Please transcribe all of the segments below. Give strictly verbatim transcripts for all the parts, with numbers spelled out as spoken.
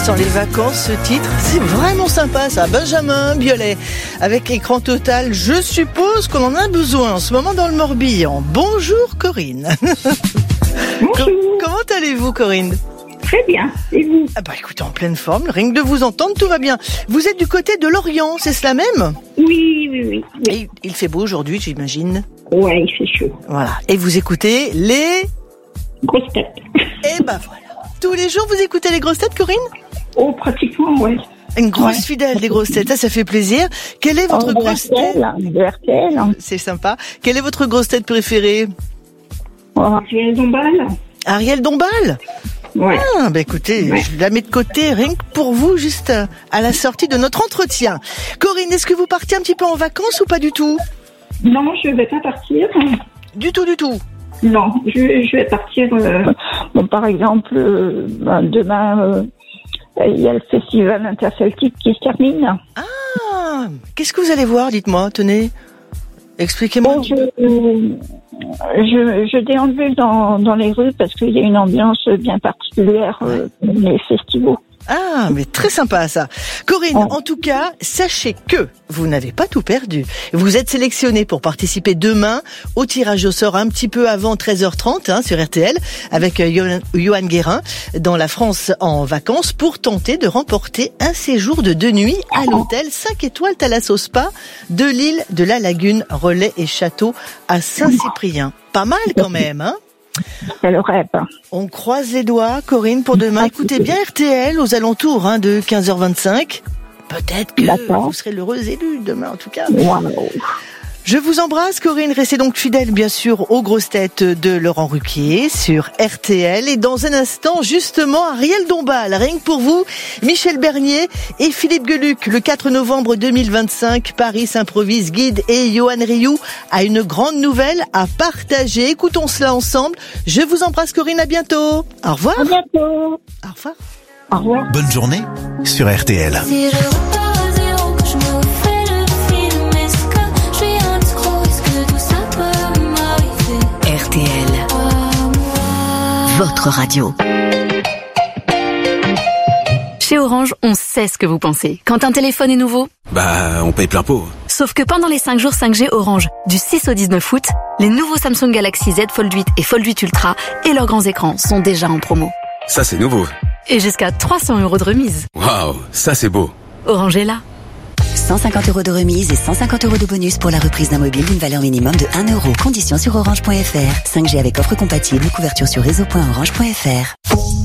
sans les vacances, ce titre, c'est vraiment sympa ça. Benjamin Biolay, avec écran total, je suppose qu'on en a besoin en ce moment dans le Morbihan. Bonjour Corinne. Bonjour. Comment allez-vous Corinne ? Très bien, et vous ? Ah bah écoutez, en pleine forme, rien que de vous entendre, tout va bien. Vous êtes du côté de Lorient, c'est cela même ? Oui, oui, oui. oui. Et il fait beau aujourd'hui, j'imagine. Ouais, il fait chaud. Voilà. Et vous écoutez les... Grosses têtes. Et bah voilà. Tous les jours, vous écoutez les grosses têtes, Corinne ? Oh, pratiquement, ouais. Une grosse Ouais. fidèle des grosses têtes, ça, ça fait plaisir. Quelle est votre Oh, de grosse R T L, tête ? hein, de R T L. hein. C'est sympa. Quelle est votre grosse tête préférée ? Oh, Ariel Dombal. Ariel Dombal ? Ouais. Ah, bah écoutez, Ouais. je la mets de côté rien que pour vous, juste à la sortie de notre entretien. Corinne, est-ce que vous partez un petit peu en vacances ou pas du tout ? Non, je vais pas partir. Du tout, du tout. Non, je, je vais partir. euh, bon, par exemple, euh, ben, demain, euh, il y a le festival interceltique qui se termine. Ah, qu'est-ce que vous allez voir, dites-moi, tenez. Expliquez-moi. Bon, je, euh, je, je déambule dans, dans les rues parce qu'il y a une ambiance bien particulière, euh, les festivals. Ah, mais très sympa ça. Corinne, Oh. en tout cas, sachez que vous n'avez pas tout perdu. Vous êtes sélectionnée pour participer demain au tirage au sort un petit peu avant treize heures trente hein, sur R T L avec euh, Johan, Johan Guérin dans la France en vacances pour tenter de remporter un séjour de deux nuits à l'hôtel cinq étoiles Thalasso Spa de l'île de la Lagune, relais et château à Saint-Cyprien. Pas mal quand même, hein ? C'est le rêve. On croise les doigts, Corinne, pour demain. Écoutez bien R T L aux alentours hein, de quinze heures vingt-cinq. Peut-être que D'accord. vous serez l'heureuse élue demain, en tout cas. Wow. Je vous embrasse, Corinne. Restez donc fidèle, bien sûr, aux grosses têtes de Laurent Ruquier sur R T L. Et dans un instant, justement, Ariel Dombal, rien que pour vous, Michel Bernier et Philippe Geluc. Le quatre novembre deux mille vingt-cinq, Paris s'improvise guide et Johan Rioux a une grande nouvelle à partager. Écoutons cela ensemble. Je vous embrasse, Corinne. À bientôt. Au revoir. À bientôt. Au revoir. Au revoir. Bonne journée sur R T L. Si je repars à zéro, que je me refais le film, est-ce que je suis un escroc, est-ce que tout ça peut m'arriver? R T L, votre radio. Chez Orange, on sait ce que vous pensez. Quand un téléphone est nouveau, Bah, on paye plein pot. sauf que pendant les cinq jours cinq G Orange, du six au dix-neuf août, les nouveaux Samsung Galaxy Z Fold huit et Fold huit Ultra et leurs grands écrans sont déjà en promo. Ça, c'est nouveau. Et jusqu'à trois cents euros de remise. Waouh, ça, c'est beau. Orange est là. cent cinquante euros de remise et cent cinquante euros de bonus pour la reprise d'un mobile d'une valeur minimum de un euro. Conditions sur orange point f r. cinq G avec offre compatible. Couverture sur réseau point orange point f r.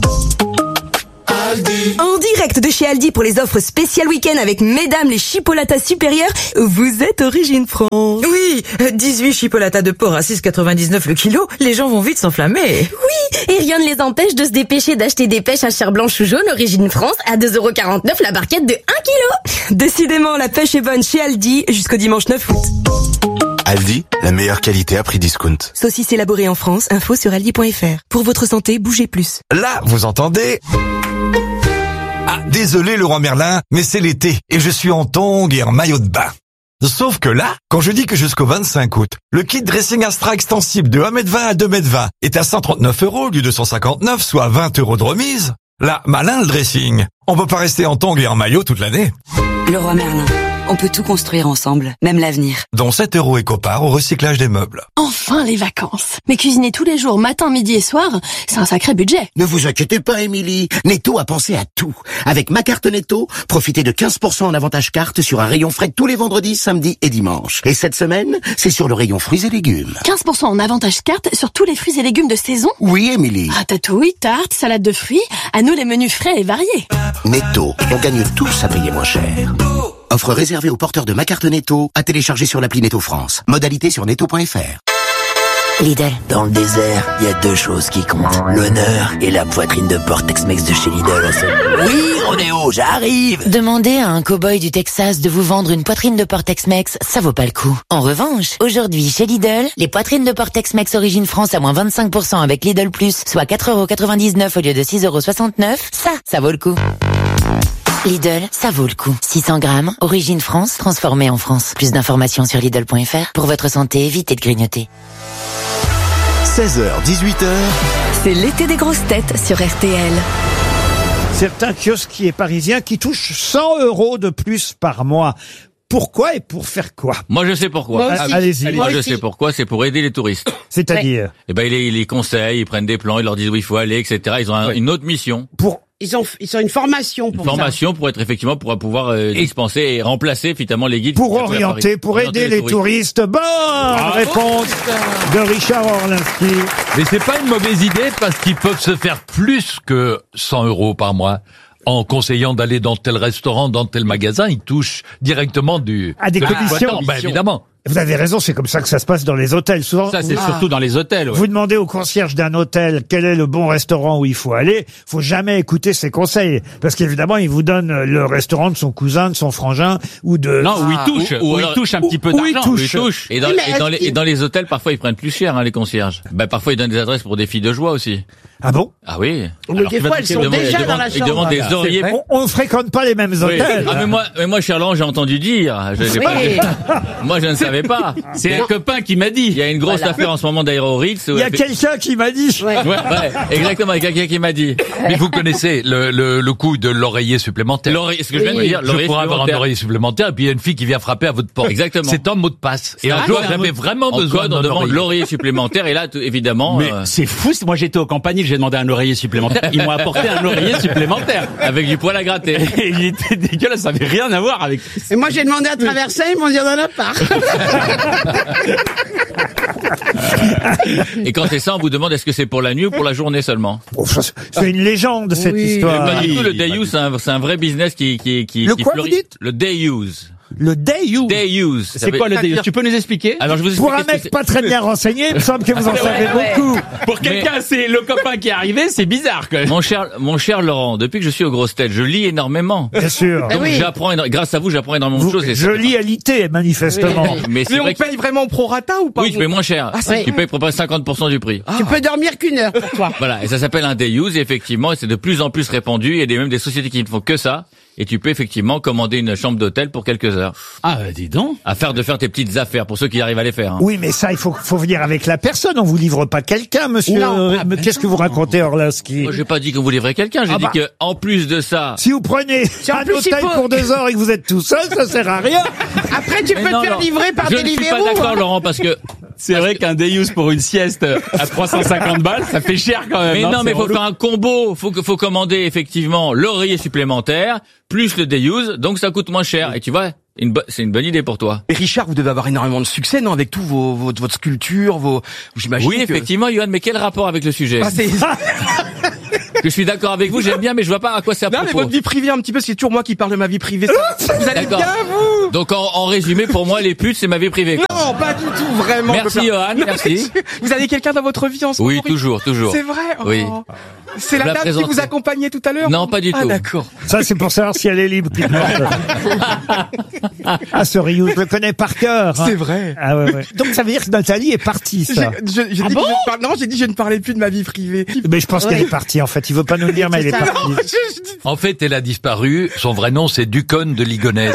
En direct de chez Aldi pour les offres spéciales week-end avec mesdames les chipolatas supérieures, vous êtes Origine France. Oui, dix-huit chipolatas de porc à six quatre-vingt-dix-neuf le kilo, les gens vont vite s'enflammer. Oui, et rien ne les empêche de se dépêcher d'acheter des pêches à chair blanche ou jaune Origine France à deux euros quarante-neuf la barquette de un kilo. Décidément, la pêche est bonne chez Aldi jusqu'au dimanche neuf août. Aldi, la meilleure qualité à prix discount. Saucisse élaborée en France, info sur aldi point f r. Pour votre santé, bougez plus. Là, vous entendez ? Ah, désolé Leroy Merlin, mais c'est l'été et je suis en tongs et en maillot de bain. Sauf que là, quand je dis que jusqu'au vingt-cinq août, le kit dressing Astra extensible de un mètre vingt à deux mètres vingt est à cent trente-neuf euros au lieu de cent cinquante-neuf, soit vingt euros de remise, là, malin le dressing. On peut pas rester en tongs et en maillot toute l'année. Leroy Merlin, on peut tout construire ensemble, même l'avenir. Dont sept euros éco-part au recyclage des meubles. Enfin les vacances. Mais cuisiner tous les jours, matin, midi et soir, c'est un sacré budget. Ne vous inquiétez pas, Émilie. Netto a pensé à tout. Avec ma carte Netto, profitez de quinze pour cent en avantage carte sur un rayon frais tous les vendredis, samedis et dimanches. Et cette semaine, c'est sur le rayon fruits et légumes. quinze pour cent en avantage carte sur tous les fruits et légumes de saison. Oui, Émilie. Ratatouille, tartes, salade de fruits, à nous les menus frais et variés. Netto, on gagne tous à payer moins cher. Offre réservée aux porteurs de ma carte Netto, à télécharger sur l'appli Netto France. Modalité sur netto point f r. Lidl. Dans le désert, il y a deux choses qui comptent. L'honneur et la poitrine de porc Tex-Mex de chez Lidl. Oui, Rodéo, j'arrive. Demandez à un cow-boy du Texas de vous vendre une poitrine de porc Tex-Mex, ça vaut pas le coup. En revanche, aujourd'hui chez Lidl, les poitrines de porc Tex-Mex Origine France à moins vingt-cinq pour cent avec Lidl Plus, soit quatre euros quatre-vingt-dix-neuf au lieu de six euros soixante-neuf, ça, ça vaut le coup. Lidl, ça vaut le coup. six cents grammes, Origine France, transformé en France. Plus d'informations sur Lidl point f r. Pour votre santé, évitez de grignoter. seize heures, dix-huit heures. C'est l'été des grosses têtes sur R T L. Certains kiosquiers parisiens qui touchent cent euros de plus par mois. Pourquoi et pour faire quoi? Moi, je sais pourquoi. Moi aussi. Allez-y. Moi, Moi je aussi. sais pourquoi. C'est pour aider les touristes. C'est-à-dire? Eh ben, ils les, ils les conseillent, ils prennent des plans, ils leur disent où il faut aller, et cetera. Ils ont un- une autre mission. Pour Ils ont, ils ont une formation pour Une formation pour être effectivement pour pouvoir euh, dispenser et remplacer finalement les guides. Pour qui circulent à orienter, Paris. pour aider les touristes. Bonne Bravo. réponse de Richard Orlinski. Mais c'est pas une mauvaise idée parce qu'ils peuvent se faire plus que cent euros par mois. En conseillant d'aller dans tel restaurant, dans tel magasin, ils touchent directement du... À des de commissions. l'exploitant. Ben, évidemment. Vous avez raison, c'est comme ça que ça se passe dans les hôtels. Souvent, Ça, c'est vous- surtout dans les hôtels. Ouais. Vous demandez au concierge d'un hôtel quel est le bon restaurant où il faut aller. Faut jamais écouter ses conseils. Parce qu'évidemment, il vous donne le restaurant de son cousin, de son frangin, ou de... Non, où ils touchent, où, alors- ils touchent un petit peu où- où ils d'argent. Où ils touchent. touchent. Et dans, Oui, mais et dans est-ce les, qu'ils- et dans les hôtels, parfois, ils prennent plus cher, hein, les concierges. Ben, parfois, ils donnent des adresses pour des filles de joie aussi. Ah bon? Ah oui. Mais Alors, des tu vas fois, te- elles sont ils demandent- déjà ils dans la demandent- Ils chambre. demandent des Ah, oreillers. On, on ne fréquente pas les mêmes Oui. hôtels. Ah mais moi, mais moi, Charland, j'ai entendu dire. Je, j'ai Oui. pas- moi, je ne savais pas. C'est un copain qui m'a dit. Il y a une grosse Voilà. affaire en ce moment d'Aéroritz. Il y a quelqu'un qui m'a dit. Ouais. Ouais, ouais, exactement. Il y a quelqu'un qui m'a dit. Mais vous connaissez le, le, le coût de l'oreiller supplémentaire. L'oreiller, ce que je viens de Oui. dire. Je L'oreiller pourrais avoir un supplémentaire. oreiller supplémentaire et puis il y a une fille qui vient frapper à votre porte. Exactement. C'est un mot de passe. Et C'est un un jour, code, j'avais un mot- vraiment En besoin code, on d'un demande oreiller. l'oreiller supplémentaire. Et là, tout- évidemment, Mais euh, c'est fou, moi j'étais au Campanile, j'ai demandé un oreiller supplémentaire, ils m'ont apporté un oreiller supplémentaire. avec du poil à gratter. Et il était dégueulasse, ça avait rien à voir avec... Et moi, j'ai demandé à traverser, ils m'ont dit, on en a pas. Et quand c'est ça, on vous demande est-ce que c'est pour la nuit ou pour la journée seulement. Oh, ça, c'est- c'est une légende, cette Oui. histoire. Pas du tout, le day use, c'est un, c'est un vrai business qui, qui, qui, Le qui quoi, fleurit. vous dites Le day use. Le day use. Day use. Ça C'est veut- quoi le délire? Tu peux nous expliquer? Alors, je vous explique. Pour un ce que mec c'est. pas très bien renseigné, il me semble que vous en savez beaucoup. Pour quelqu'un, c'est le copain qui est arrivé, c'est bizarre quand même. Mon cher, mon cher Laurent, depuis que je suis aux grosses têtes, je lis énormément. Bien sûr. Donc, oui. j'apprends, éno- grâce à vous, j'apprends énormément de Vous- choses. et je ça- lis à l'I T, manifestement. Mais c'est Mais vrai on que... paye vraiment au prorata ou pas? Oui, tu payes moins cher. c'est tu vrai. payes près cinquante pour cent du prix. Tu peux dormir qu'une heure pour toi. Voilà. Et ça s'appelle un day use, et effectivement, et c'est de plus en plus répandu. Il y a des, même des sociétés qui ne font que ça. Et tu peux effectivement commander une chambre d'hôtel pour quelques heures. Ah, bah, dis donc. À faire de faire tes petites affaires, pour ceux qui arrivent à les faire. hein. Oui, mais ça, il faut, faut venir avec la personne. On vous livre pas quelqu'un, monsieur. Non. Euh, Ah, mais Qu'est-ce que vous racontez, Orlinski? Moi, j'ai pas dit qu'on vous livrait quelqu'un. J'ai Ah dit bah. que, en plus de ça, Si vous prenez en un plus, il hôtel faut- pour deux heures et que vous êtes tout seul, ça sert à rien. Après, tu peux Mais non, te faire non. livrer par je ne suis Deliveroo. pas d'accord, hein. Laurent, parce que C'est vrai qu'un day use pour une sieste à trois cent cinquante balles, ça fait cher quand même. mais hein, non, mais c'est faut relou. faire un combo. Faut que, faut commander effectivement l'oreiller supplémentaire plus le day use, donc ça coûte moins cher. Et tu vois, une bo- c'est une bonne idée pour toi. Et Richard, vous devez avoir énormément de succès, non? Avec tout vos, votre, votre sculpture, vos, j'imagine. Oui, que- effectivement, Johan, mais quel rapport avec le sujet? Ah, c'est... Je suis d'accord avec vous, j'aime bien, mais je vois pas à quoi c'est à Non, mais propos. votre vie privée un petit peu, c'est toujours moi qui parle de ma vie privée. Ça- vous allez D'accord. bien, vous? Donc en, en résumé, pour moi, les putes, c'est ma vie privée. quoi. Non, pas du tout, vraiment. Merci, Copain. Johan, Non, merci. mais Vous avez quelqu'un dans votre vie en ce Oui, moment? toujours, toujours. C'est vrai? Oh. Oui. C'est Je la la dame qui présente. vous accompagnait tout à l'heure? Non, pas du Ah, tout. d'accord. Ça, c'est pour savoir si elle est libre. qui demande. Ah, ce Ryu, je le connais par cœur. hein. C'est vrai. Ah ouais, ouais. Donc ça veut dire que Nathalie est partie, J'ai ça. je- j'ai dit que je ne parle- non, j'ai dit que je ne parlais plus de ma vie privée. Mais je pense qu'elle est partie, en fait. Il veut pas nous le dire, mais elle est C'est ça. partie. Non, je- je dis- En fait, elle a disparu. Son vrai nom, c'est Duconne de Ligonnès.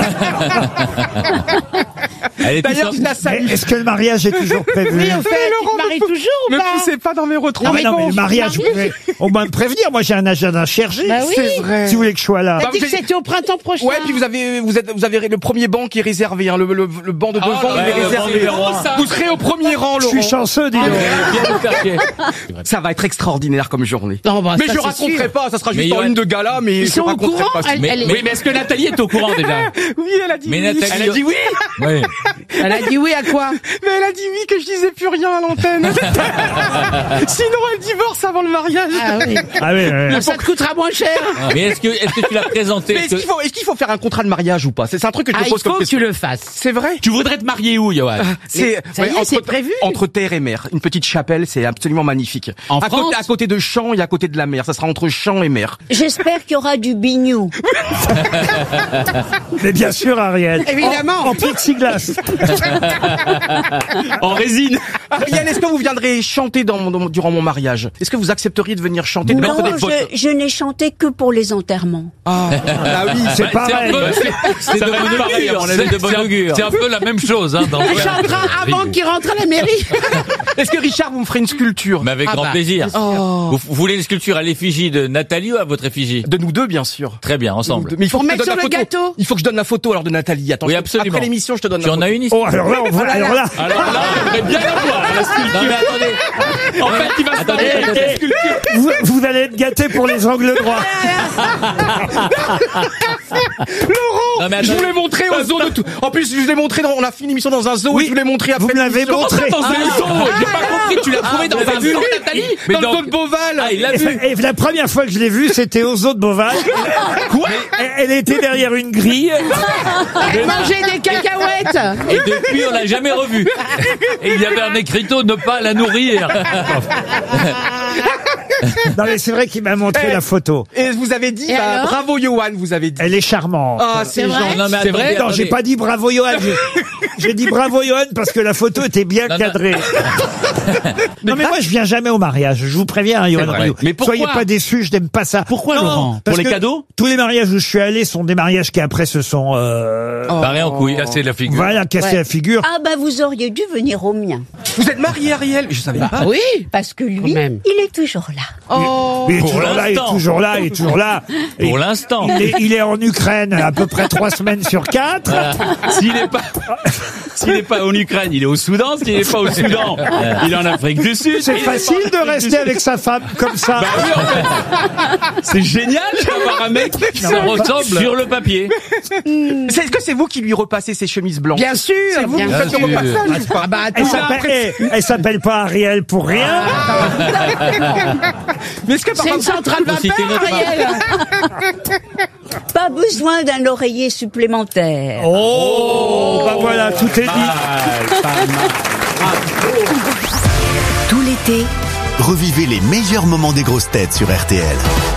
Elle est D'ailleurs, toute je la Mais salue. est-ce que le mariage est toujours prévu? Oui, au fait, tu Laurent, te maries me- toujours ou Me pas? poussez pas dans mes retrons. Ah, Non, mais non, mais mais bon, le mariage, tu vous pouvez au moins me prévenir. Moi, j'ai un agenda chargé. Bah oui. C'est vrai. Si vous voulez que je sois là. T'as dit que j'ai- c'était au printemps prochain. Ouais, puis vous avez, vous êtes, vous avez le premier banc qui est réservé, hein, le, le, le banc de devant, là il est là, le banc réservé. numéro un. Vous serez au premier rang, Je Laurent. suis chanceux, dis donc. Viens nous faire chier. Ça va être extraordinaire comme journée. Non, bah, mais ça, je c'est raconterai sûr. pas, ça sera Mais juste en Johan- une de gala, mais Ils je sont au raconterai courant, pas. elle- Mais- elle est- Oui, mais est-ce que Nathalie est au courant déjà? Oui, elle a dit Mais oui. Nathalie- Elle a dit oui. Oui. Elle a dit oui à quoi? Mais elle a dit oui que je disais plus rien à l'antenne. Sinon, elle divorce avant le mariage. Ah oui. Ah oui, oui. Ça te coûtera moins cher. Mais est-ce que, est-ce que tu l'as présenté? Mais Est-ce est-ce que- qu'il faut, est-ce qu'il faut faire un contrat de mariage ou pas? C'est c'est un truc que je Ah, me il pose comme faut que question. tu le fasses. C'est vrai? Tu voudrais te marier où, Johan? C'est, Ça y est, entre, c'est prévu. entre terre et mer. Une petite chapelle, c'est absolument magnifique. En à France? côté, à côté de champs et à côté de la mer. Ça sera entre champs et mer. J'espère qu'il y aura du bignou. Mais bien sûr, Ariel. Évidemment. En, en plexiglas. place. En résine. Ariel, est-ce que vous viendrez chanter dans mon- dans- durant mon mariage? Est-ce que vous accepteriez de venir chanter de Non, mettre des je, je n'ai chanté que pour les enterrements. Ah, ah oui, C'est Bah, pareil. un peu- c'est- C'est Ça de va bon être pareil, augure, on c'est est- de bon c'est un- augure. C'est un peu la même chose, hein, dans le Il cas. chantera avant qu'il rentre à la mairie. Est-ce que Richard, vous me ferez une sculpture? Mais avec Ah grand bah, plaisir. bien sûr. Oh. Vous, vous voulez une sculpture à l'effigie de Nathalie ou à votre effigie? De nous deux, bien sûr. Très bien, ensemble. Mais il faut Pour que je te mettre donne sur la le photo. gâteau. Il faut que je donne la photo alors de Nathalie. Attends, Oui, je- absolument. après l'émission, je te donne Tu la en photo. as une ici? Oh, alors là, on voit, alors là. Alors là, j'aimerais bien la voir, la sculpture. Non mais attendez. En fait, il va se Attendez, marier avec attendez. la sculpture. Vous, vous allez être gâtés pour les angles droits. Laurent, Non, mais je attends. voulais montrer au zoo de tout. En plus, je l'ai montré dans, on a fait une émission dans un zoo Oui, et je vous l'ai montré après. vous me l'avez l'émission. montré. Dans un Ah, zoo. J'ai ah, pas compris, tu l'as trouvé ah, dans vous un l'avez zoo, vu, Nathalie? Mais Dans le donc- zoo de Beauval. Ah, il l'a Et, vu. et la première fois que je l'ai vue, c'était aux eaux de Beauval. Quoi? Elle, elle était derrière une grille. Elle mangeait des cacahuètes. Et depuis, on l'a jamais revu. Et il y avait un écriteau, ne pas la nourrir. Non mais c'est vrai qu'il m'a montré Eh. la photo. Et vous avez dit, Et bah, alors bravo Johan, vous avez dit. Elle est charmante. Ah, c'est C'est vrai gentil. Non mais C'est vrai attendez, Non, j'ai attendez. pas dit bravo Johan. J'ai- J'ai dit bravo Johan parce que la photo était bien Non, non. cadrée. Non mais moi je viens jamais au mariage. Je vous préviens, hein, Johan vrai. Rioux. Mais pourquoi Soyez pas déçus, je n'aime pas ça. Pourquoi, Non, Laurent parce Pour les que cadeaux Tous les mariages où je suis allé sont des mariages qui après se sont euh, Barré en couille. Casser la figure. voilà cassé Ouais. la figure. Ah bah vous auriez dû venir au mien. Vous êtes marié, Ariel? Je savais pas. Oui. Parce que lui, Quand même. il est toujours là. Oh. Il est Pour toujours là, il est l'instant. toujours là, il est toujours là. Et Pour l'instant. il est, il est en Ukraine à peu près trois semaines sur quatre. S'il n'est pas, s'il n'est pas en Ukraine, il est au Soudan. S'il n'est pas au Soudan, il est en Afrique du Sud. C'est facile de rester avec sa femme comme ça. Bah oui, en fait. C'est génial d'avoir un mec qui se ressemble. Sur le papier. C'est- Est-ce que c'est vous qui lui repassez ses chemises blanches? Bien sûr. C'est vous qui bien faites sûr. le repassage ou pas? Ah bah Elle attends. s'appelle, eh, elle s'appelle pas Ariel pour rien. Mais est-ce que par C'est une exemple, centrale Faut citer vapeur, notre Ariel. Pas besoin d'un oreiller supplémentaire. Oh, bah voilà, tout est dit. Tout l'été, revivez les meilleurs moments des grosses têtes sur R T L.